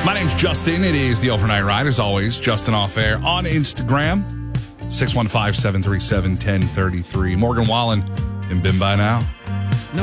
My name's Justin. It is the Overnight Ride. As always, Justin Off Air on Instagram, 615-737-1033. Morgan Wallen and Been By Now.